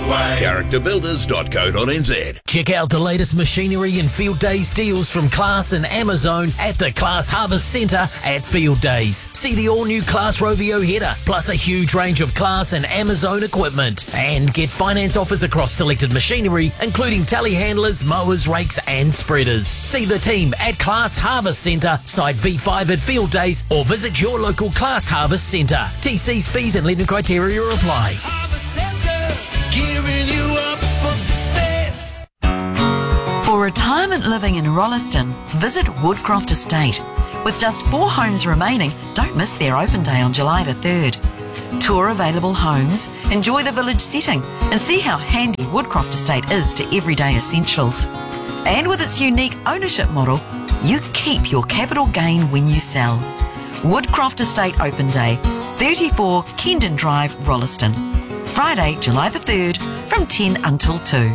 Characterbuilders.co.nz. Check out the latest machinery and Field Days deals from Class and Amazon at the Class Harvest Centre at Field Days. See the all-new Class Rovio header, plus a huge range of Class and Amazon equipment. And get finance offers across selected machinery, including telehandlers, mowers, rakes and spreaders. See the team at Class Harvest Centre, site V5 at Field Days, or visit your local Class Harvest Centre. TC's fees and lending criteria apply. Harvest Centre, gearing you up for success. For retirement living in Rolleston, visit Woodcroft Estate. With just 4 homes remaining, don't miss their open day on July the 3rd. Tour available homes, enjoy the village setting, and see how handy Woodcroft Estate is to everyday essentials. And with its unique ownership model, you keep your capital gain when you sell. Woodcroft Estate Open Day, 34 Kendon Drive, Rolleston. Friday, July the 3rd, from 10 until 2.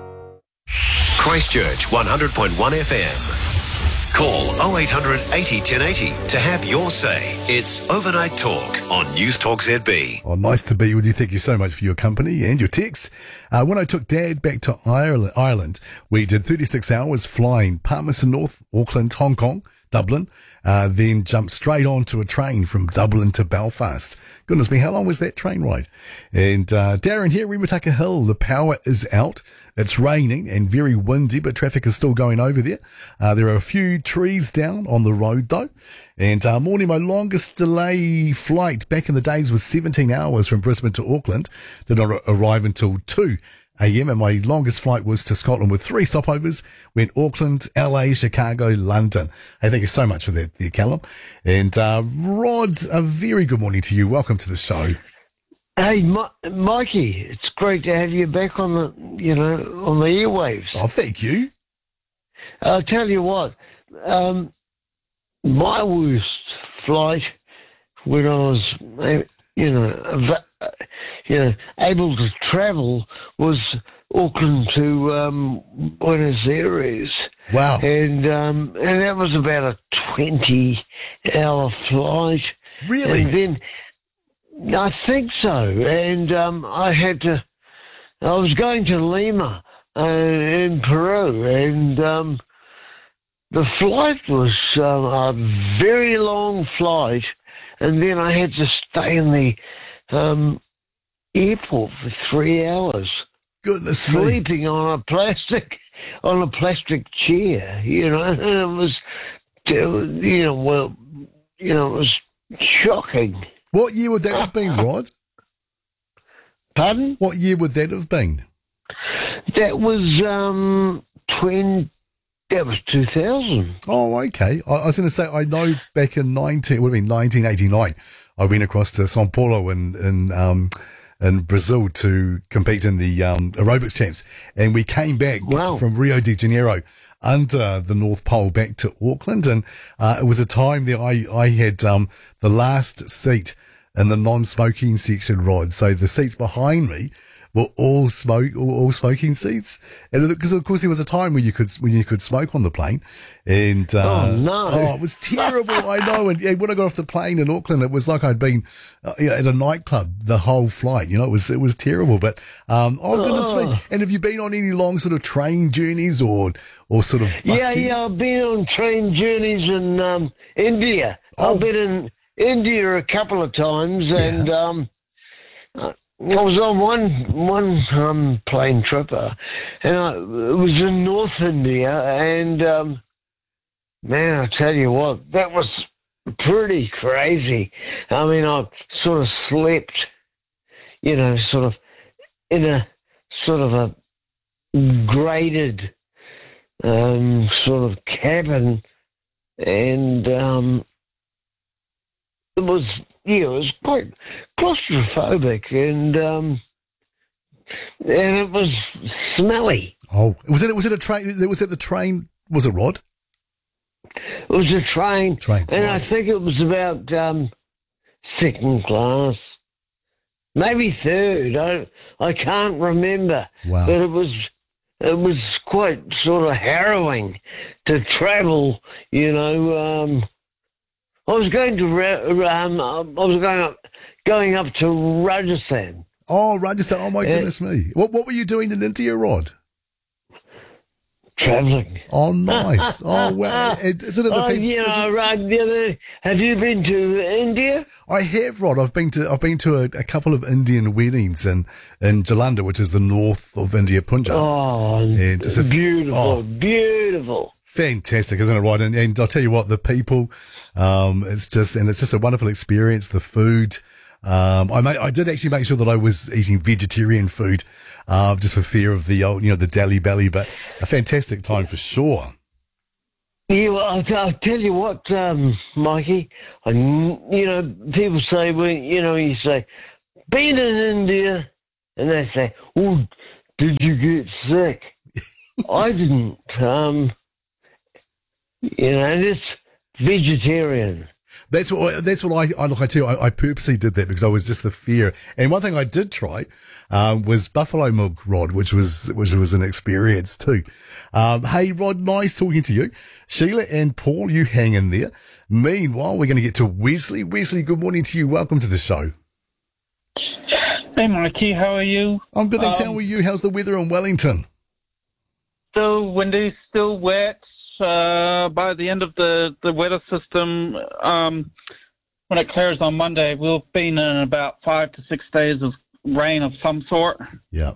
Christchurch 100.1 FM. Call 0800 80 1080 to have your say. It's Overnight Talk on News Talk ZB. Oh, nice to be with you. Thank you so much for your company and your texts. When I took Dad back to Ireland, we did 36 hours flying Palmerston North, Auckland, Hong Kong, Dublin, then jumped straight onto a train from Dublin to Belfast. Goodness me, how long was that train ride? And Darren here, Rimutaka Hill, the power is out. It's raining and very windy, but traffic is still going over there. There are a few trees down on the road though. And morning, my longest delay flight back in the days was 17 hours from Brisbane to Auckland. Did not arrive until 2 a.m. and my longest flight was to Scotland with 3 stopovers. Went Auckland, LA, Chicago, London. Hey, thank you so much for that there, Callum. And Rod, a very good morning to you. Welcome to the show. Hey, Mikey, it's great to have you back on the airwaves. Oh, thank you. I'll tell you what, my worst flight when I was, able to travel was Auckland to Buenos Aires. Wow. And that was about a 20-hour flight. Really? And then, I think so. And I was going to Lima in Peru, and the flight was a very long flight, and then I had to stay in the airport for 3 hours. Goodness me. Sleeping on a plastic chair, and it was, it was shocking. What year would that have been, Rod? Pardon? What year would that have been? That was 2000. Oh, okay. I was going to say, I know back in 1989, I went across to São Paulo in Brazil to compete in the aerobics champs, and we came back from Rio de Janeiro under the North Pole back to Auckland, and it was a time that I had the last seat in the non-smoking section, Rod. So the seats behind me were all smoking seats, and because of course there was a time when you could smoke on the plane, and it was terrible. I know. And when I got off the plane in Auckland, it was like I'd been at a nightclub the whole flight. It was terrible. But goodness me! And have you been on any long sort of train journeys or sort of bus journeys? Yeah, I've been on train journeys in India. I've been in India a couple of times, and I was on one plane trip, and it was in North India, and man, I tell you what, that was pretty crazy. I mean, I sort of slept, sort of in a sort of a graded sort of cabin, and it was quite claustrophobic, and it was smelly. Oh, was it a train? Was it the train? Was it, Rod? It was a train, and right. I think it was about second class, maybe third. I can't remember. Wow. But it was quite sort of harrowing to travel. I was going up to Rajasthan. Oh, Rajasthan. Oh, my goodness me. What were you doing in India, Rod? Travelling. Oh, nice. Oh, wow. Isn't it have you been to India? I have, Rod. I've been to a couple of Indian weddings in Jalandhar, which is the north of India, Punjab. Oh, And it's beautiful. Fantastic, isn't it, Rod? And I'll tell you what, the people, it's just a wonderful experience. The food. I did actually make sure that I was eating vegetarian food, just for fear of the old, the Delhi belly, but a fantastic time for sure. Yeah, well, I'll tell you what, Mikey, people say, you say, been in India, and they say, oh, did you get sick? I didn't, it's vegetarian. That's what I tell you. I purposely did that because I was just the fear. And one thing I did try was buffalo milk, Rod, which was an experience too. Hey, Rod, nice talking to you. Sheila and Paul, you hang in there. Meanwhile, we're going to get to Wesley. Wesley, good morning to you. Welcome to the show. Hey, Mikey, how are you? I'm good, thanks. How are you? How's the weather in Wellington? Still windy, still wet. By the end of the weather system, when it clears on Monday, we'll be in about 5 to 6 days of rain of some sort. Yeah.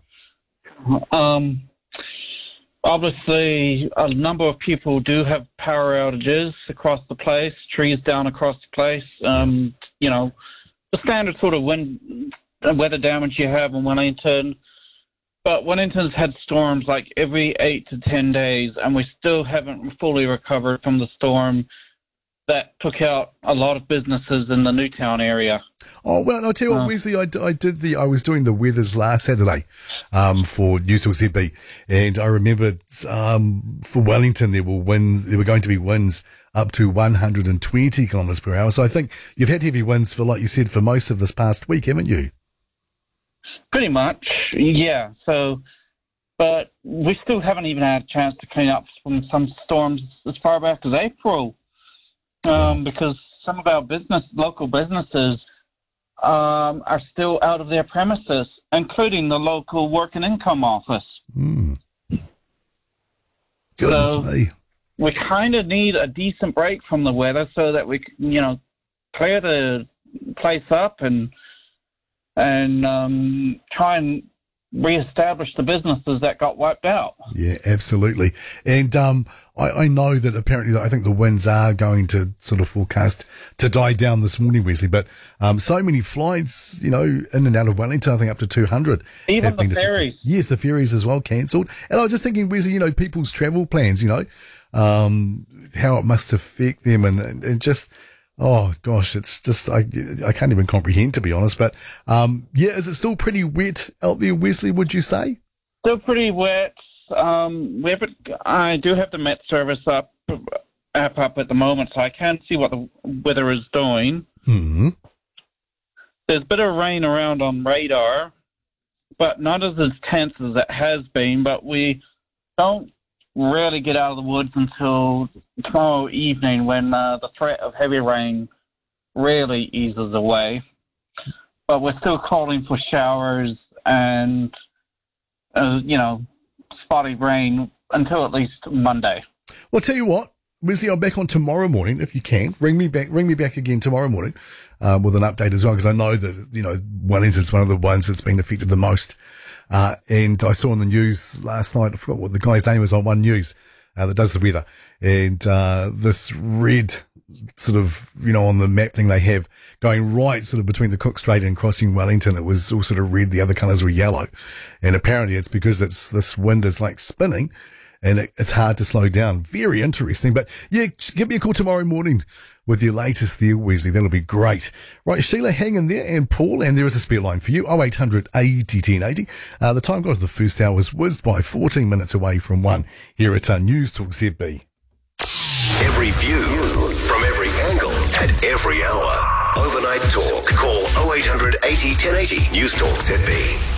Obviously, a number of people do have power outages across the place, trees down across the place. The standard sort of wind weather damage you have in Wellington. But Wellington's had storms like every 8 to 10 days, and we still haven't fully recovered from the storm that took out a lot of businesses in the Newtown area. Oh, well, I'll tell you what, Wesley, I was doing the weathers last Saturday for News Talk ZB, and I remember for Wellington there were going to be winds up to 120 kilometres per hour. So I think you've had heavy winds for, like you said, for most of this past week, haven't you? Pretty much, yeah. So, but we still haven't even had a chance to clean up from some storms as far back as April, because some of our local businesses, are still out of their premises, including the local work and income office. Goodness me. We kind of need a decent break from the weather so that we can, clear the place up and try and reestablish the businesses that got wiped out. Yeah, absolutely. And I know that apparently I think the winds are going to sort of forecast to die down this morning, Wesley, but so many flights, in and out of Wellington, I think up to 200. Even the ferries. Yes, the ferries as well cancelled. And I was just thinking, Wesley, people's travel plans, how it must affect them and just... Oh gosh, it's just I can't even comprehend, to be honest. But is it still pretty wet out there, Wesley? Would you say? Still pretty wet. I do have the Met Service app up at the moment, so I can see what the weather is doing. Mm-hmm. There's a bit of rain around on radar, but not as intense as it has been. But we don't really get out of the woods until tomorrow evening when the threat of heavy rain really eases away. But we're still calling for showers and, spotty rain until at least Monday. Well, tell you what, Wesley, I'm back on tomorrow morning. If you can, ring me back again tomorrow morning with an update as well, because I know that, Wellington's one of the ones that's been affected the most. And I saw on the news last night, I forgot what the guy's name was on One News, that does the weather. And, this red sort of, on the map thing they have going right sort of between the Cook Strait and crossing Wellington, it was all sort of red. The other colours were yellow. And apparently it's because this wind is like spinning and it's hard to slow down. Very interesting. But yeah, give me a call tomorrow morning with your latest there, Wesley. That'll be great. Right, Sheila, hang in there, and Paul, and there is a spare line for you, 0800 80 1080. The time goes, the first hour was whizzed by 14 minutes away from 1 here at News Talk ZB. Every view, from every angle, at every hour. Overnight Talk. Call 0800 80 1080. News Talk ZB.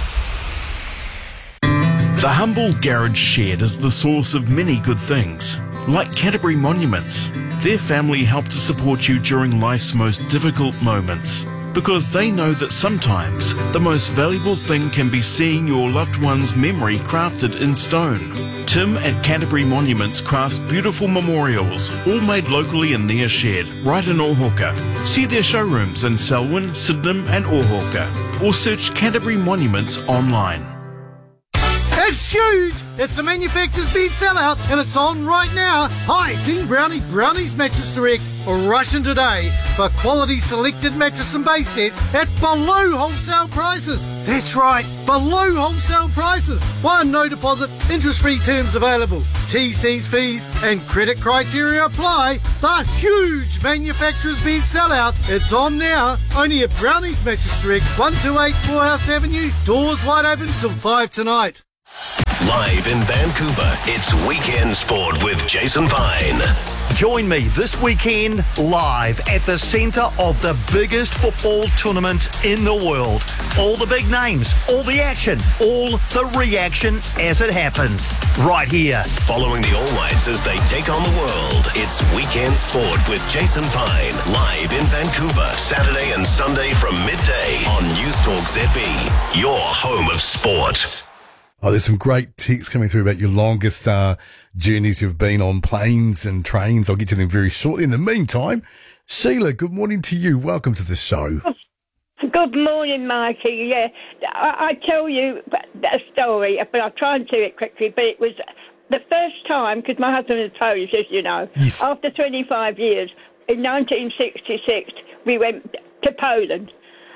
The humble garage shed is the source of many good things, like Canterbury Monuments. Their family help to support you during life's most difficult moments. because they know that sometimes the most valuable thing can be seeing your loved one's memory crafted in stone. Tim at Canterbury Monuments crafts beautiful memorials, all made locally in their shed, right in Ōhoka. See their showrooms in Selwyn, Sydenham and Ōhoka, or search Canterbury Monuments online. It's huge! It's a manufacturer's bed sellout and it's on right now. Hi, Team Brownie, Brownie's Mattress Direct. Rush in today for quality selected mattress and base sets at below wholesale prices. That's right, below wholesale prices. No deposit, interest-free terms available. TC's fees and credit criteria apply. The huge manufacturer's bed sellout. It's on now. Only at Brownie's Mattress Direct, 128 Morehouse Avenue. Doors wide open till 5 tonight. Live in Vancouver, it's Weekend Sport with Jason Pine. Join me this weekend live at the centre of the biggest football tournament in the world. All the big names, all the action, all the reaction as it happens. Right here. Following the All Whites as they take on the world, it's Weekend Sport with Jason Pine. Live in Vancouver, Saturday and Sunday from midday on News Talk ZB, your home of sport. Oh, there's some great texts coming through about your longest journeys you've been on, planes and trains. I'll get to them very shortly. In the meantime, Sheila, good morning to you. Welcome to the show. Good morning, Mikey. Yeah, I tell you a story, but I'll try and do it quickly. But it was the first time, because my husband is Polish, as you know. Yes. After 25 years, in 1966, we went to Poland.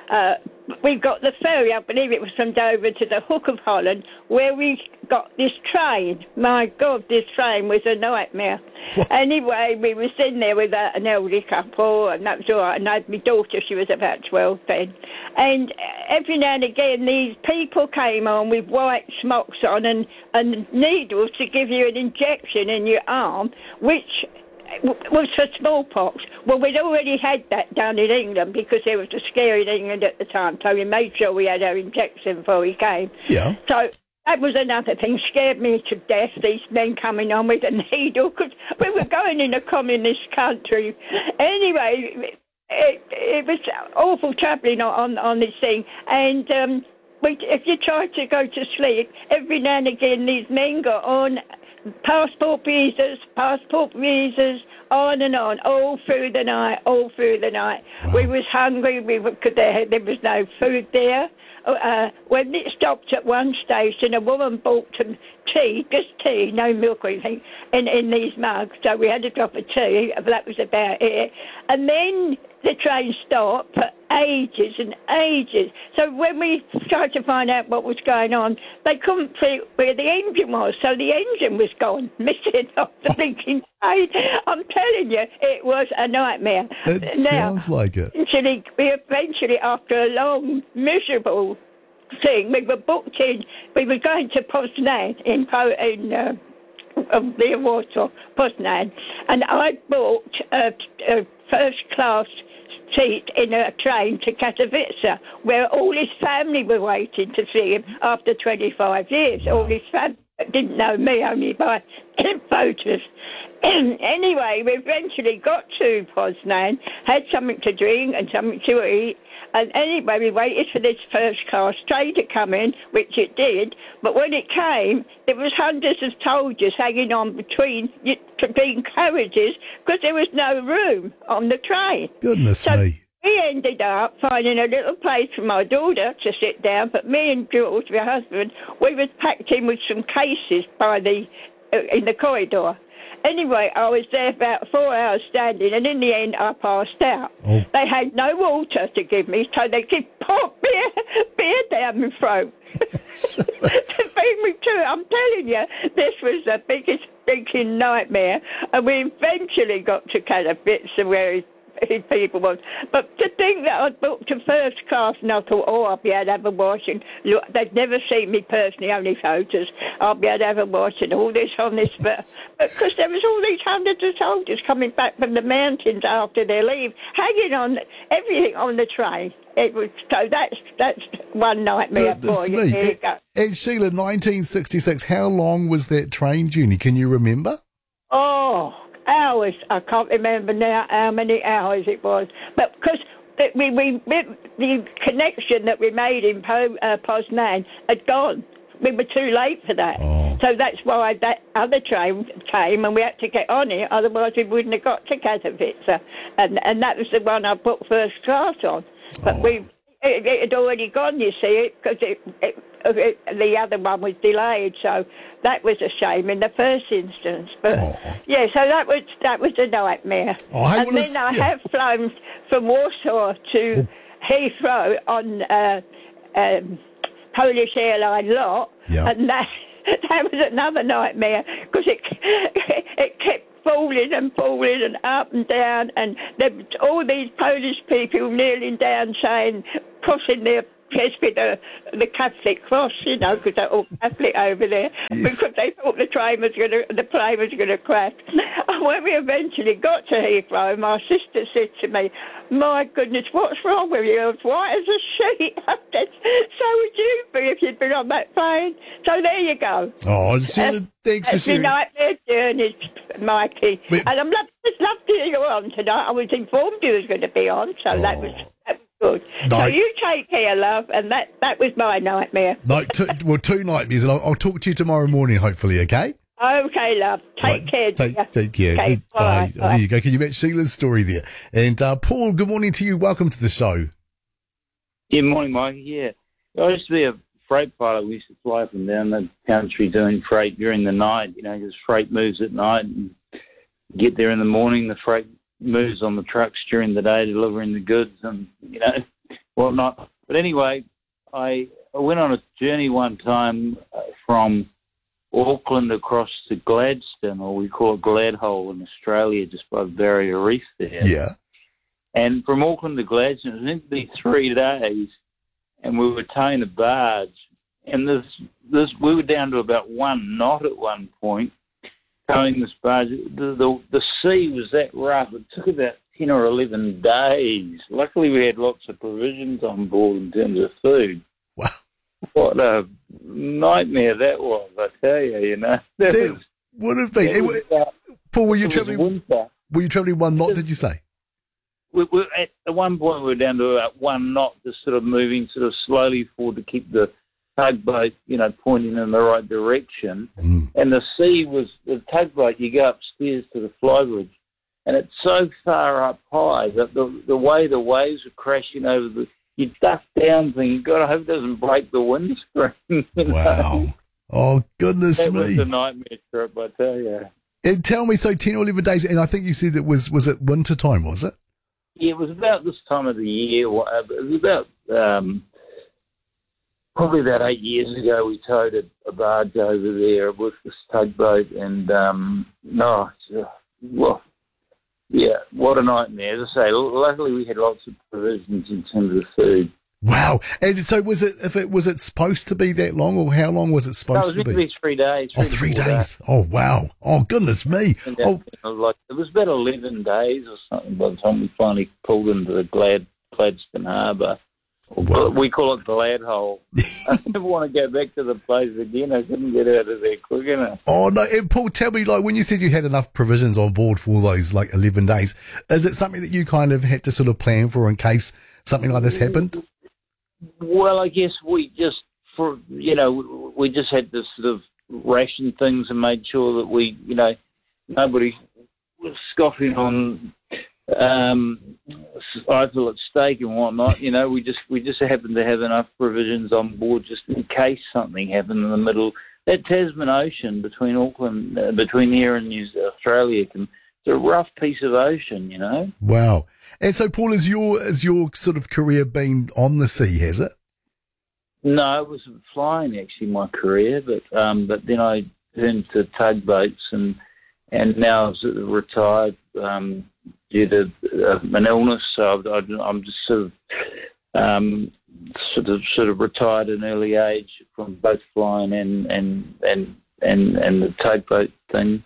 We got the ferry, I believe it was from Dover to the Hook of Holland, where we got this train. My God, this train was a nightmare. What? Anyway, we was in there with an elderly couple, and that was all right. And I had my daughter, she was about 12 then. And every now and again, these people came on with white smocks on and needles to give you an injection in your arm, which was for smallpox. Well, we'd already had that down in England because there was a scare in England at the time, so we made sure we had our injection before we came. Yeah. So that was another thing, scared me to death, these men coming on with a needle, because we were going in a communist country. Anyway, it was awful travelling on this thing, and if you tried to go to sleep, every now and again these men got on passport visas, on and on, all through the night. Wow. We was hungry, there was no food there. When it stopped at one station, a woman bought some tea, just tea, no milk or anything, in these mugs. So we had a drop of tea, but that was about it. And then the train stopped for ages and ages. So when we tried to find out what was going on, they couldn't see where the engine was. So the engine was gone, missing off the thinking train. I'm telling you, it was a nightmare. It sounds like it. Eventually, after a long, miserable thing, we were booked in. We were going to Poznan near Warsaw, Poznan, and I booked a first-class seat in a train to Katowice, where all his family were waiting to see him after 25 years. All his family didn't know me, only by photos. Anyway, we eventually got to Poznan, had something to drink and something to eat, and anyway, we waited for this first-class train to come in, which it did, but when it came, there was hundreds of soldiers hanging on between carriages because there was no room on the train. Goodness me. We ended up finding a little place for my daughter to sit down, but me and George, my husband, we was packed in with some cases in the corridor. Anyway, I was there about 4 hours standing, and in the end, I passed out. Oh. They had no water to give me, so they could pop beer down my throat to feed me to it. I'm telling you, this was the biggest freaking nightmare. And we eventually got to Katowice, where his people was. But to think that I'd booked a first class, and I thought, I'll be able to have a watch, and look, they've never seen me personally, only photos. I'll be able to have a watch and all this on this, but because there was all these hundreds of soldiers coming back from the mountains after their leave, hanging on everything on the train. It was, so that's one nightmare for you. There you go. And Sheila, 1966, how long was that train journey? Can you remember? Oh, hours. I can't remember now how many hours it was. But because the connection that we made in Poznan had gone. We were too late for that. Oh. So that's why that other train came and we had to get on it, otherwise we wouldn't have got to Katowice. And that was the one I put first class on. But it had already gone, you see, because the other one was delayed, so that was a shame in the first instance. But yeah, so that was a nightmare. I have flown from Warsaw to Heathrow on Polish airline lot, and that was another nightmare because it kept falling and up and down, and there was all these Polish people kneeling down saying, crossing their chest with the Catholic cross, you know, because they're all Catholic over there, because they thought the plane was going to crash. And when we eventually got to Heathrow, my sister said to me, "My goodness, what's wrong with you? It's white as a sheet." I said, "So would you be if you'd been on that plane." So there you go. Oh, thanks for sharing. Nightmare journeys, Mikey. And I'm just loved to hear you on tonight. I was informed you was going to be on, so that was good. So you take care, love, and that was my nightmare. No, two nightmares, and I'll talk to you tomorrow morning, hopefully, okay? Okay, love. Take care. Take care. Okay, bye. bye. There you go. Can you match Sheila's story there? And Paul, good morning to you. Welcome to the show. Yeah, morning, Mike. Yeah. I used to be a freight pilot. We used to fly up and down the country doing freight during the night, you know, because freight moves at night, and get there in the morning, the freight moves on the trucks during the day, delivering the goods and, you know, whatnot. But anyway, I went on a journey one time from Auckland across to Gladstone, or we call it Gladhole in Australia, just by the Barrier Reef there. Yeah. And from Auckland to Gladstone, it was meant to be 3 days, and we were towing a barge. And we were down to about 1 knot at one point, towing this barge. The sea was that rough. It took about 10 or 11 days. Luckily, we had lots of provisions on board in terms of food. Wow. What a nightmare that was, I tell you, you know. That would have been. Paul, were you travelling 1 knot, did you say? At one point, we were down to about 1 knot, just sort of moving sort of slowly forward to keep the tugboat, you know, pointing in the right direction. And the sea was, the tugboat, you go upstairs to the flybridge, and it's so far up high that the way the waves are crashing over you duck down thinking, God, I hope it doesn't break the windscreen. Wow. Oh, goodness that me. That was a nightmare trip, I tell you. And tell me, so 10 or 11 days, and I think you said was it winter time, was it? Yeah, it was about this time of the year. It was about, probably about 8 years ago, we towed a barge over there with this tugboat, and, yeah, what a nightmare. As I say, luckily we had lots of provisions in terms of food. Wow. And so was it supposed to be that long, or how long was it supposed to be? It was meant to be 3 days. 3 days. Oh, wow. Oh, goodness me. It was about 11 days or something by the time we finally pulled into the Gladstone Harbour. Wow. We call it the Gladhole. I never want to go back to the place again. I couldn't get out of there quick enough. Oh, no. And Paul, tell me, when you said you had enough provisions on board for those, 11 days, is it something that you kind of had to sort of plan for in case something like this happened? Well, I guess we just had to sort of ration things and made sure that nobody was scoffing on isolate steak and whatnot. You know, we just happened to have enough provisions on board just in case something happened in the middle. That Tasman Ocean between Auckland, between here and Australia, it's a rough piece of ocean, you know. Wow. And so, Paul, has your sort of career been on the sea, has it? No, it was flying actually, my career, but then I turned to tugboats and now I've sort of retired due to an illness. So I'm just sort of retired at an early age from both flying and the tugboat thing.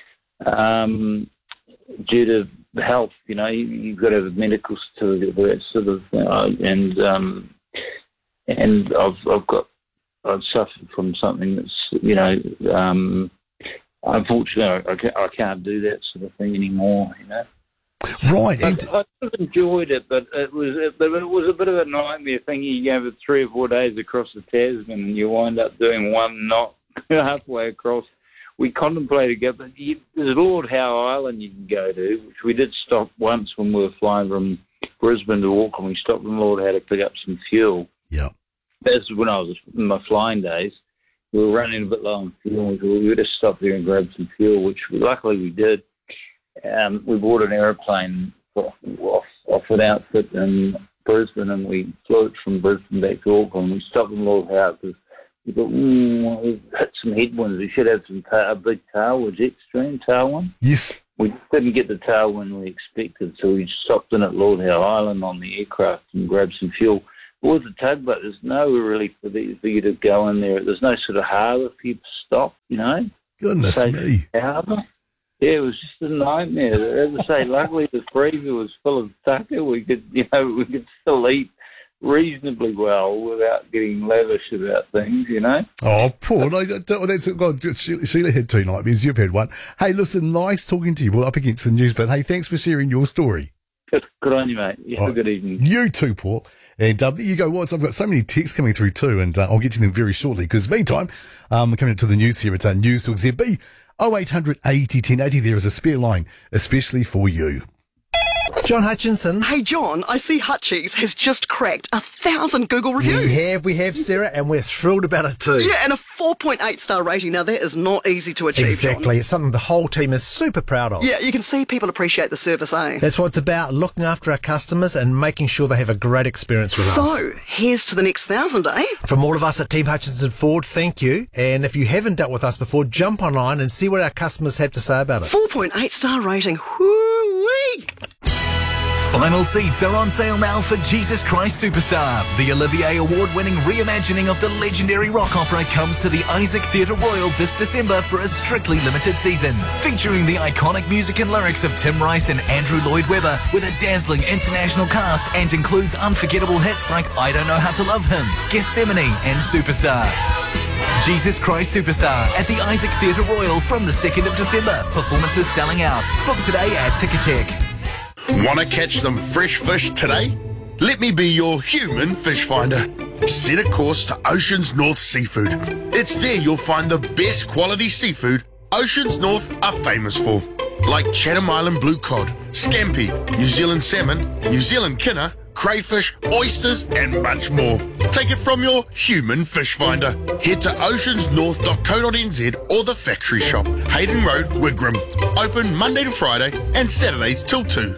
Due to health, you know, you've got to have a medical certificate for that sort of thing. And I've suffered from something that's, you know, unfortunately I can't do that sort of thing anymore, you know. Right. I just enjoyed it, but it was a bit of a nightmare thing. You go for 3 or 4 days across the Tasman, and you wind up doing one knot halfway across. We contemplated going, but there's Lord Howe Island you can go to, which we did stop once when we were flying from Brisbane to Auckland. We stopped in Lord Howe to pick up some fuel. Yeah. That's when I was in my flying days. We were running a bit low on fuel. We just stop there and grab some fuel, which luckily we did. We bought an aeroplane off an outfit in Brisbane, and we flew it from Brisbane back to Auckland. We stopped in Lord Howe because we thought, we've hit some headwinds. We should have a big tailwind, extreme tailwind. Yes. We didn't get the tailwind we expected, so we stopped in at Lord Howe Island on the aircraft and grabbed some fuel. But with the tugboat, there's nowhere really for you to go in there. There's no sort of harbour for you to stop, you know. Goodness me. Harbour. Yeah, it was just a nightmare. As I say, luckily the freezer was full of tucker. We could still eat reasonably well without getting lavish about things, you know. Oh, Paul, Sheila had 2 nightmares. You've had one. Hey, listen, nice talking to you. Well, up against the news, but hey, thanks for sharing your story. Good on you, mate. Have a good evening. You too, Paul. And there you go, Watts. I've got so many texts coming through too, and I'll get to them very shortly. Because meantime, coming to the news here at News Talk ZB, 0800 80 1080. There is a spare line, especially for you. John Hutchinson. Hey, John, I see Hutchies has just cracked 1,000 Google reviews. We have, Sarah, and we're thrilled about it too. Yeah, and a 4.8 star rating. Now, that is not easy to achieve, Exactly. John. It's something the whole team is super proud of. Yeah, you can see people appreciate the service, eh? That's what it's about, looking after our customers and making sure they have a great experience with us. So, here's to the next 1,000, eh? From all of us at Team Hutchinson Ford, thank you. And if you haven't dealt with us before, jump online and see what our customers have to say about it. 4.8 star rating. Whoo-wee! Final seats are on sale now for Jesus Christ Superstar. The Olivier Award-winning reimagining of the legendary rock opera comes to the Isaac Theatre Royal this December for a strictly limited season. Featuring the iconic music and lyrics of Tim Rice and Andrew Lloyd Webber with a dazzling international cast and includes unforgettable hits like I Don't Know How to Love Him, Gethsemane and Superstar. Jesus Christ Superstar at the Isaac Theatre Royal from the 2nd of December. Performances selling out. Book today at Ticketek. Want to catch some fresh fish today? Let me be your human fish finder. Set a course to Oceans North Seafood. It's there you'll find the best quality seafood Oceans North are famous for, like Chatham Island blue cod, scampi, New Zealand salmon, New Zealand kinner, crayfish, oysters and much more. Take it from your human fish finder. Head to oceansnorth.co.nz or the factory shop, Hayden Road, Wigram. Open Monday to Friday and Saturdays till 2.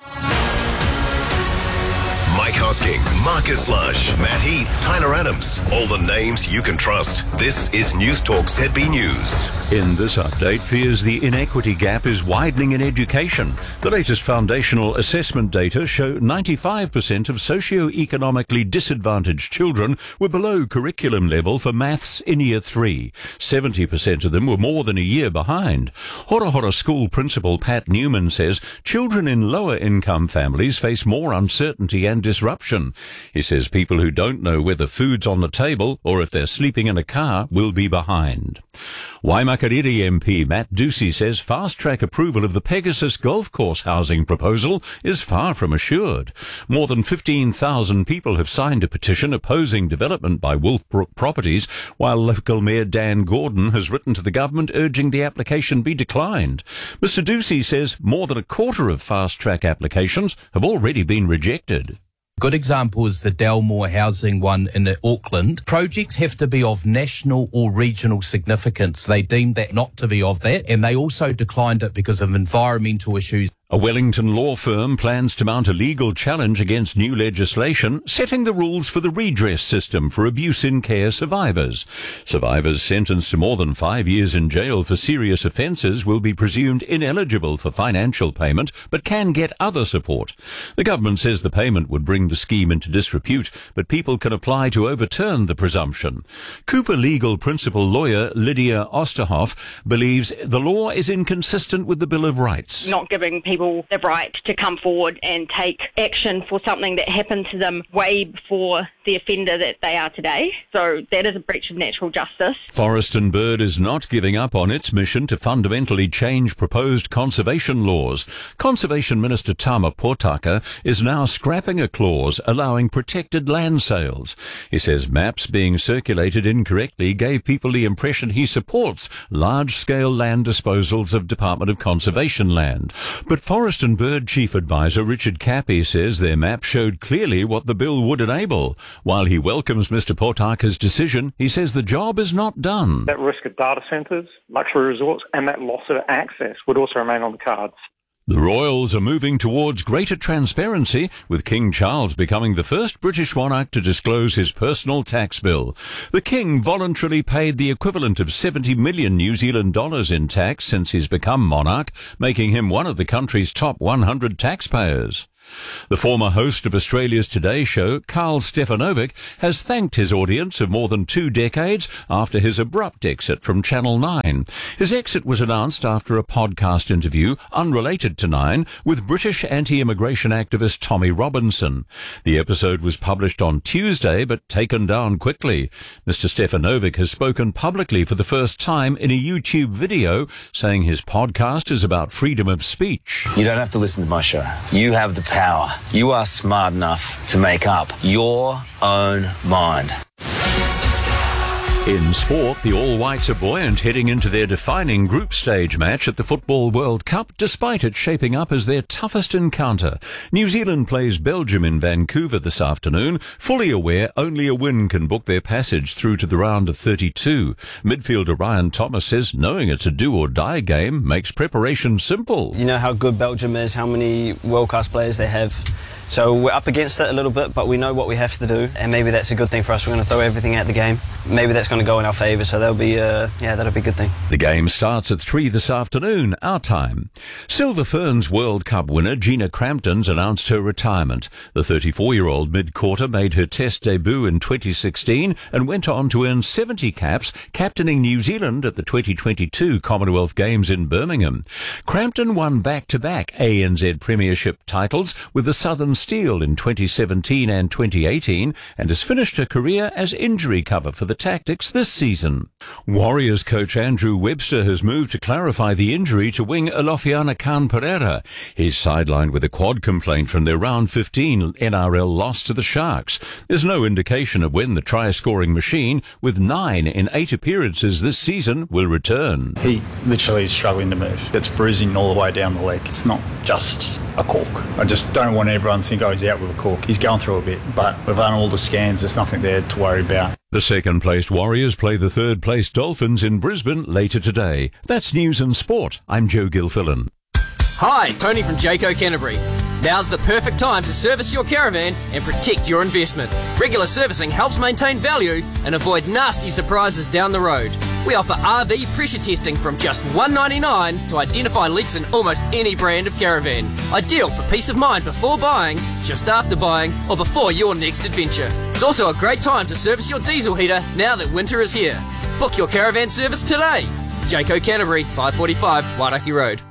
Mike Hosking, Marcus Lush, Matt Heath, Tyler Adams. All the names you can trust. This is News Talk ZB News. In this update, fears the inequity gap is widening in education. The latest foundational assessment data show 95% of socio-economically disadvantaged children were below curriculum level for maths in Year 3. 70% of them were more than a year behind. Hora Hora School Principal Pat Newman says children in lower income families face more uncertainty and disruption. He says people who don't know whether food's on the table or if they're sleeping in a car will be behind. Waimakariri MP Matt Ducey says fast-track approval of the Pegasus Golf Course housing proposal is far from assured. More than 15,000 people have signed a petition opposing development by Wolfbrook Properties, while local Mayor Dan Gordon has written to the government urging the application be declined. Mr Ducey says more than a quarter of fast-track applications have already been rejected. Good example is the Dalmore housing one in Auckland. Projects have to be of national or regional significance. They deemed that not to be of that, and they also declined it because of environmental issues. A Wellington law firm plans to mount a legal challenge against new legislation setting the rules for the redress system for abuse in care survivors. Survivors sentenced to more than 5 years in jail for serious offences will be presumed ineligible for financial payment, but can get other support. The government says the payment would bring the scheme into disrepute, but people can apply to overturn the presumption. Cooper legal principal lawyer Lydia Osterhoff believes the law is inconsistent with the Bill of Rights. Not giving people the right to come forward and take action for something that happened to them way before the offender that they are today. So that is a breach of natural justice. Forest and Bird is not giving up on its mission to fundamentally change proposed conservation laws. Conservation Minister Tama Potaka is now scrapping a clause allowing protected land sales. He says maps being circulated incorrectly gave people the impression he supports large-scale land disposals of Department of Conservation land. But Forest and Bird Chief Advisor Richard Cappy says their map showed clearly what the bill would enable. While he welcomes Mr. Potaka's decision, he says the job is not done. That risk of data centres, luxury resorts and that loss of access would also remain on the cards. The Royals are moving towards greater transparency, with King Charles becoming the first British monarch to disclose his personal tax bill. The King voluntarily paid the equivalent of 70 million New Zealand dollars in tax since he's become monarch, making him one of the country's top 100 taxpayers. The former host of Australia's Today Show, Carl Stefanovic, has thanked his audience of more than 2 decades after his abrupt exit from Channel 9. His exit was announced after a podcast interview, unrelated to 9, with British anti-immigration activist Tommy Robinson. The episode was published on Tuesday, but taken down quickly. Mr. Stefanovic has spoken publicly for the first time in a YouTube video, saying his podcast is about freedom of speech. You don't have to listen to my show. You have the power. You are smart enough to make up your own mind. In sport, the All Whites are buoyant heading into their defining group stage match at the Football World Cup, despite it shaping up as their toughest encounter. New Zealand plays Belgium in Vancouver this afternoon, fully aware only a win can book their passage through to the round of 32. Midfielder Ryan Thomas says knowing it's a do-or-die game makes preparation simple. You know how good Belgium is, how many world-class players they have. So we're up against it a little bit, but we know what we have to do, and maybe that's a good thing for us. We're going to throw everything at the game. Maybe that's going to go in our favour, so that'll be a good thing. The game starts at 3 this afternoon, our time. Silver Ferns World Cup winner Gina Crampton's announced her retirement. The 34-year-old mid-quarter made her Test debut in 2016 and went on to earn 70 caps, captaining New Zealand at the 2022 Commonwealth Games in Birmingham. Crampton won back-to-back ANZ Premiership titles with the Southern Steel in 2017 and 2018 and has finished her career as injury cover for the Tactics this season. Warriors coach Andrew Webster has moved to clarify the injury to wing Olofiana Khan Pereira. He's sidelined with a quad complaint from their round 15 NRL loss to the Sharks. There's no indication of when the try-scoring machine, with 9 in 8 appearances this season, will return. He literally is struggling to move. It's bruising all the way down the leg. It's not just a cork. I just don't want everyone to think, oh, he's out with a cork. He's going through a bit, but we've done all the scans. There's nothing there to worry about. The second-placed Warriors play the third-placed Dolphins in Brisbane later today. That's news and sport. I'm Joe Gilfillan. Hi, Tony from Jayco Canterbury. Now's the perfect time to service your caravan and protect your investment. Regular servicing helps maintain value and avoid nasty surprises down the road. We offer RV pressure testing from just $1.99 to identify leaks in almost any brand of caravan. Ideal for peace of mind before buying, just after buying, or before your next adventure. It's also a great time to service your diesel heater now that winter is here. Book your caravan service today. Jayco Canterbury, 545 Wairaki Road.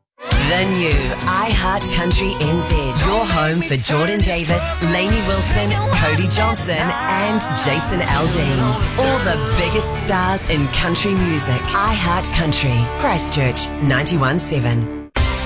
The new iHeart Country NZ. Your home for Jordan Davis, Lainey Wilson, Cody Johnson and Jason Aldean. All the biggest stars in country music. iHeart Country. Christchurch 91.7.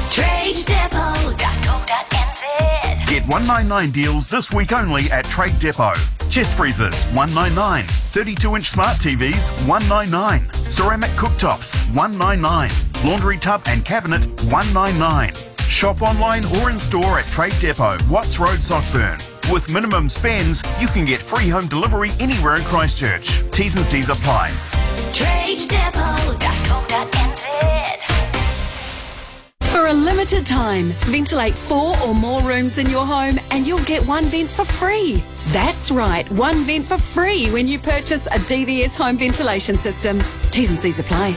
TradeDepot.co.nz. Get 199 deals this week only at Trade Depot. Chest freezers, $199. 32-inch smart TVs, $199. Ceramic cooktops, $199. Laundry tub and cabinet, $199. Shop online or in store at Trade Depot, Watts Road, Sockburn. With minimum spends, you can get free home delivery anywhere in Christchurch. T's and C's apply. TradeDepot.co.nz. For a limited time, ventilate 4 or more rooms in your home and you'll get one vent for free. That's right, one vent for free when you purchase a DVS home ventilation system. T's and C's apply.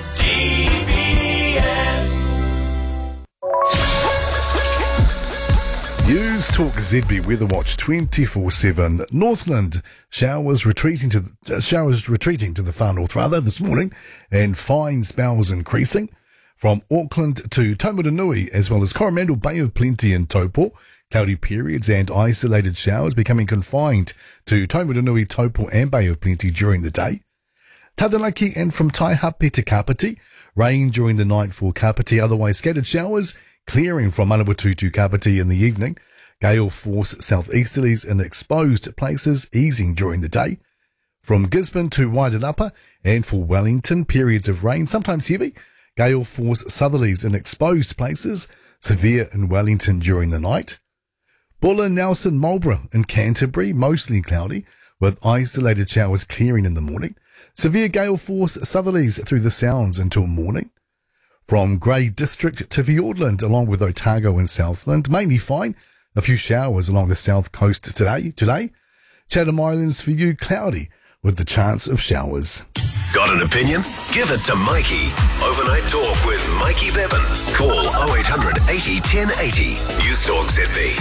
News Talk ZB Weather Watch 24/7. Northland showers retreating to the far north this morning, and fine spells increasing. From Auckland to Taumarunui, as well as Coromandel, Bay of Plenty and Taupo, cloudy periods and isolated showers becoming confined to Taumarunui, Taupo and Bay of Plenty during the day. Taranaki and from Taihape to Kapiti, rain during the night for Kapiti, otherwise scattered showers clearing from Manawatu to Kapiti in the evening. Gale force southeasterlies in exposed places easing during the day. From Gisborne to Wairarapa and for Wellington, periods of rain, sometimes heavy. Gale force southerlies in exposed places, severe in Wellington during the night. Buller, Nelson, Marlborough and Canterbury, mostly cloudy, with isolated showers clearing in the morning. Severe gale force southerlies through the Sounds until morning. From Grey District to Fiordland, along with Otago and Southland, mainly fine. A few showers along the south coast today. Chatham Islands for you, cloudy, with the chance of showers. Got an opinion? Give it to Mikey. Overnight Talk with Mikey Bevan. Call 0800 80 1080. News Talk ZB.